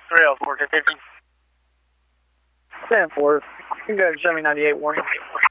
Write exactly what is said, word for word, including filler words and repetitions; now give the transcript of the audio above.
three oh four, ten fifty. ten four. You can go to seven ninety-eight warning.